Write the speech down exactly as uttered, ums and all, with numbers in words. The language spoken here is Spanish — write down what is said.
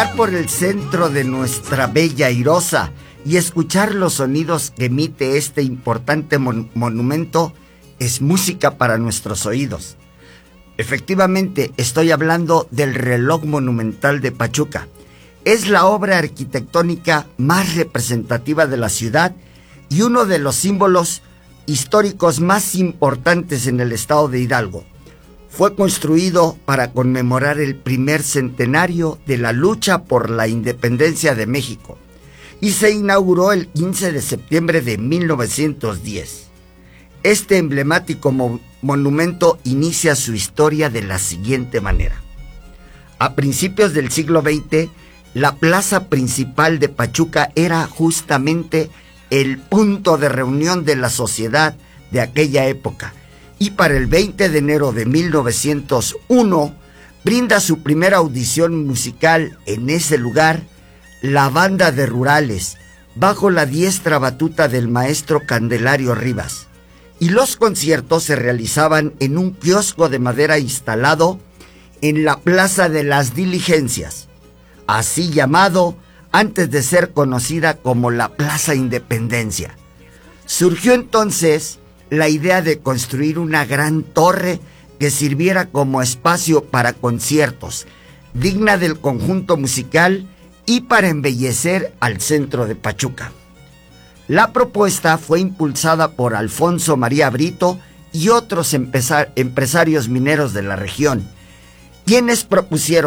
Caminar por el centro de nuestra bella Airosa y escuchar los sonidos que emite este importante mon- monumento es música para nuestros oídos. Efectivamente, estoy hablando del reloj monumental de Pachuca. Es la obra arquitectónica más representativa de la ciudad y uno de los símbolos históricos más importantes en el estado de Hidalgo. Fue construido para conmemorar el primer centenario de la lucha por la independencia de México y se inauguró el quince de septiembre de mil novecientos diez. Este emblemático mo- monumento inicia su historia de la siguiente manera. A principios del siglo veinte, la plaza principal de Pachuca era justamente el punto de reunión de la sociedad de aquella época. Y para el veinte de enero de mil novecientos uno, brinda su primera audición musical en ese lugar, la Banda de Rurales, bajo la diestra batuta del maestro Candelario Rivas. Y los conciertos se realizaban en un kiosco de madera instalado en la Plaza de las Diligencias, así llamado antes de ser conocida como la Plaza Independencia. Surgió entonces la idea de construir una gran torre que sirviera como espacio para conciertos, digna del conjunto musical y para embellecer al centro de Pachuca. La propuesta fue impulsada por Alfonso María Brito y otros empresarios mineros de la región, quienes propusieron